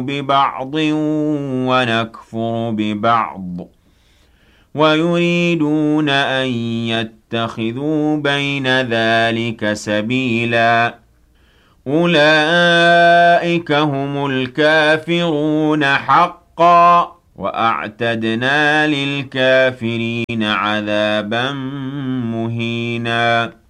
بِبَعْضٍ وَنَكْفُرُ بِبَعْضٍ وَيُرِيدُونَ أَن يَتَّخِذُوا بَيْنَ ذَلِكَ سَبِيلًا أُولَئِكَ هُمُ الْكَافِرُونَ حَقًّا ۚ وَأَعْتَدْنَا لِلْكَافِرِينَ عَذَابًا مُّهِينًا